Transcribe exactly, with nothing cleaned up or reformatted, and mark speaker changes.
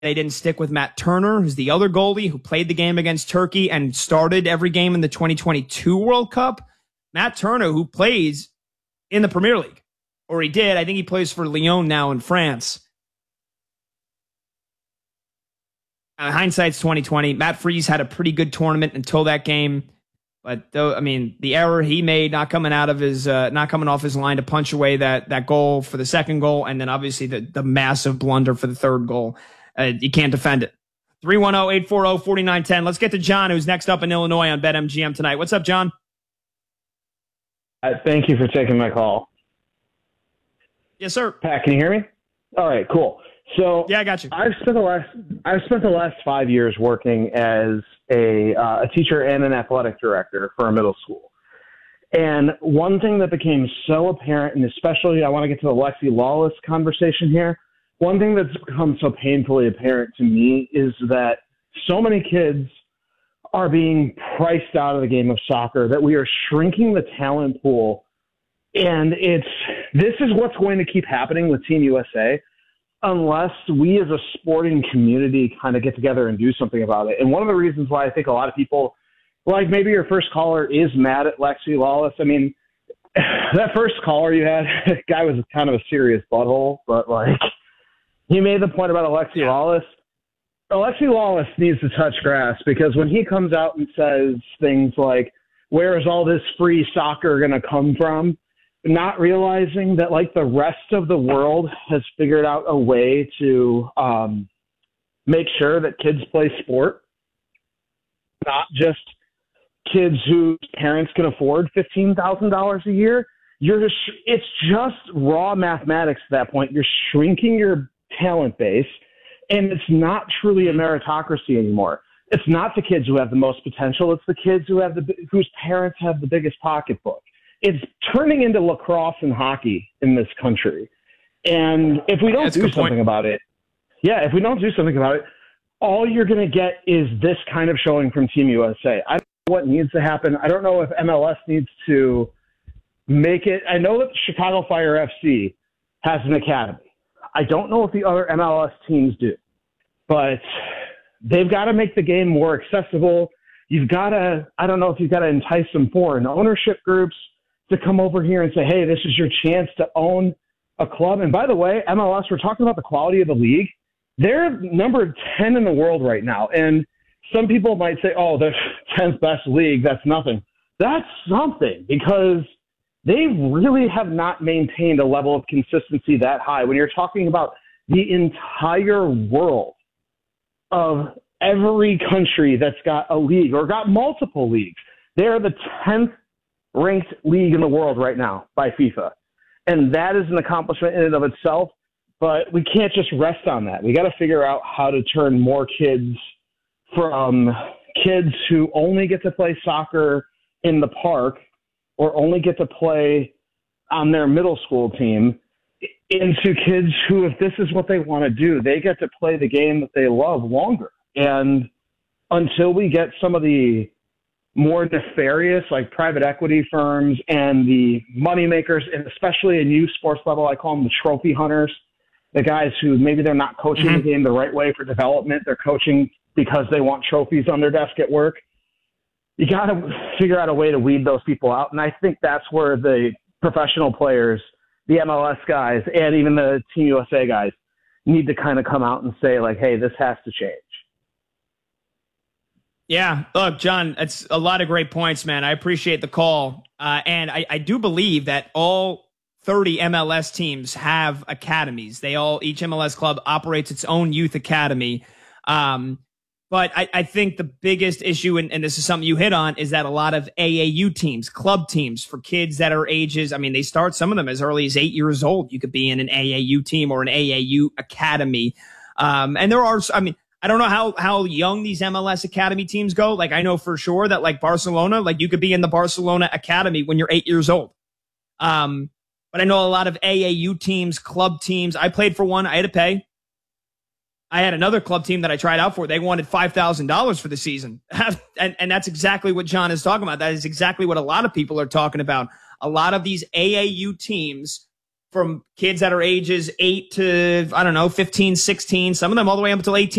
Speaker 1: they didn't stick with Matt Turner, who's the other goalie who played the game against Turkey and started every game in the twenty twenty-two World Cup. Matt Turner, who plays in the Premier League, or he did. I think he plays for Lyon now in France. Uh, hindsight's twenty twenty. Matt Freese had a pretty good tournament until that game. But though, I mean, the error he made, not coming out of his, uh, not coming off his line to punch away that that goal for the second goal, and then obviously the the massive blunder for the third goal. Uh, you can't defend it. three one zero, eight four zero, four nine one zero. Let's get to John, who's next up in Illinois on BetMGM tonight. What's up, John?
Speaker 2: Uh, thank you for taking my call.
Speaker 1: Yes, sir.
Speaker 2: Pat, can you hear me? All right, cool. So
Speaker 1: yeah, I got you.
Speaker 2: I've spent the last I've spent the last five years working as a uh, a teacher and an athletic director for a middle school. And one thing that became so apparent, and especially I want to get to the Lexi Lawless conversation here. One thing that's become so painfully apparent to me is that so many kids are being priced out of the game of soccer, that we are shrinking the talent pool. And it's this is what's going to keep happening with Team U S A unless we as a sporting community kind of get together and do something about it. And one of the reasons why I think a lot of people, like maybe your first caller is mad at Lexi Lawless. I mean, that first caller you had, that guy was kind of a serious butthole, but like he made the point about Alexi
Speaker 1: yeah.
Speaker 2: Lawless. Alexi Lawless needs to touch grass, because when he comes out and says things like, where is all this free soccer going to come from? Not realizing that, like the rest of the world has figured out a way to um, make sure that kids play sport, not just kids whose parents can afford fifteen thousand dollars a year. You're just, it's just raw mathematics at that point. You're shrinking your talent base, and it's not truly a meritocracy anymore. It's not the kids who have the most potential. It's the kids who have the whose parents have the biggest pocketbook. It's turning into lacrosse and hockey in this country. And if we don't
Speaker 1: That's
Speaker 2: do something point. about it, yeah, if we don't do something about it, all you're going to get is this kind of showing from Team U S A. I don't know what needs to happen. I don't know if M L S needs to make it. I know that Chicago Fire F C has an academy. I don't know if the other M L S teams do, but they've got to make the game more accessible. You've got to, I don't know if you've got to entice some foreign ownership groups to come over here and say, hey, this is your chance to own a club. And by the way, M L S, we're talking about the quality of the league. They're number ten in the world right now. And some people might say, oh, the tenth best league, that's nothing. That's something, because they really have not maintained a level of consistency that high. When you're talking about the entire world of every country that's got a league or got multiple leagues, they're the tenth ranked league in the world right now by FIFA. And that is an accomplishment in and of itself, but we can't just rest on that. We got to figure out how to turn more kids from kids who only get to play soccer in the park or only get to play on their middle school team into kids who, if this is what they want to do, they get to play the game that they love longer. And until we get some of the more nefarious, like private equity firms and the money makers, and especially in youth sports level, I call them the trophy hunters, the guys who maybe they're not coaching mm-hmm. the game the right way for development. They're coaching because they want trophies on their desk at work. You got to figure out a way to weed those people out. And I think that's where the professional players, the M L S guys, and even the Team U S A guys need to kind of come out and say, like, hey, this has to change.
Speaker 1: Yeah, look, John, it's a lot of great points, man. I appreciate the call. Uh, and I, I do believe that all thirty M L S teams have academies. They all, each M L S club operates its own youth academy. Um, but I, I think the biggest issue, and, and this is something you hit on, is that a lot of A A U teams, club teams for kids that are ages, I mean, they start some of them as early as eight years old. You could be in an A A U team or an A A U academy. Um, and there are, I mean, I don't know how, how young these M L S academy teams go. Like, I know for sure that like Barcelona, like you could be in the Barcelona academy when you're eight years old. Um, but I know a lot of A A U teams, club teams. I played for one. I had to pay. I had another club team that I tried out for. They wanted five thousand dollars for the season. and, and that's exactly what John is talking about. That is exactly what a lot of people are talking about. A lot of these A A U teams from kids that are ages eight to, I don't know, fifteen, sixteen, some of them all the way up until eighteen.